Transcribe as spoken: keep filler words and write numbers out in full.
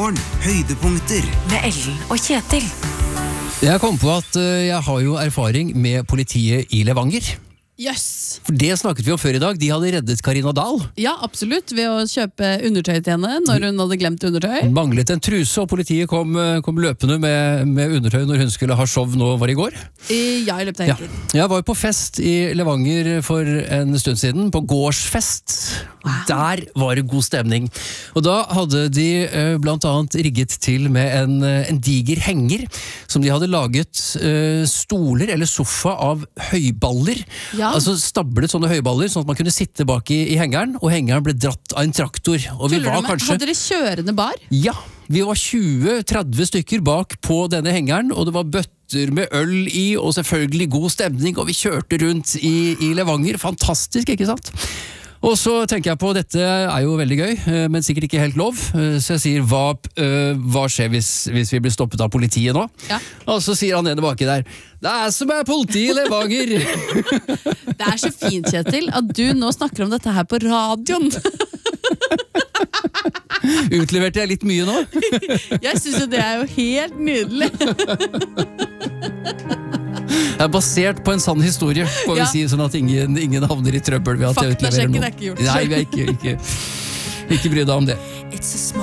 Morgen, høydepunkter med Ellen og Kjetil. Jeg kom på at uh, jeg har jo erfaring med politiet i Levanger. Yes. For det snakket vi om før i dag. De hadde reddet Karina Dahl. Ja, absolutt. Ved å kjøpe undertøy til henne når hun hadde glemt undertøy. Manglet en truse, og politiet kom, kom løpende med, med undertøy når hun skulle ha show nå var i går. I, ja, i løpet av helgen. Ja. Jeg var på fest i Levanger for en stund siden, på gårdsfest. Wow. Der var det god stemning. Og da hadde de uh, blant annet rigget til med en, en diger henger, som de hadde laget uh, stoler eller sofa av høyballer. Ja. Altså stablet sånne høyballer, sånn at man kunne sitte bak i, i hengeren, og hengeren ble dratt av en traktor. Og vi var kanskje... Hadde dere kjørende bar? Ja, vi var tjue til tretti stykker bak på denne hengeren, og det var bøtter med øl i, og selvfølgelig god stemning, og vi kjørte rundt i, i Levanger. Fantastisk, ikke sant? Og så tenker jeg på, dette er jo veldig gøy, men sikkert ikke helt lov, så jeg sier, hva, hva skjer hvis, hvis vi blir stoppet av politiet nå? Ja. Og så sier han nede baki der, det er som er politi i Levanger! Det er så fint, Kjetil, at du nå snakker om dette her på radioen. Utleverte jeg litt mye nå? Jeg synes jo det er jo helt nydelig. Det er basert på en sann historie, får vi ja. si, sånn at ingen, ingen havner i trøbbel ved at jeg utleverer noe. Faktasjekken er ikke gjort. Nei, vi er ikke, ikke, ikke bry deg om det.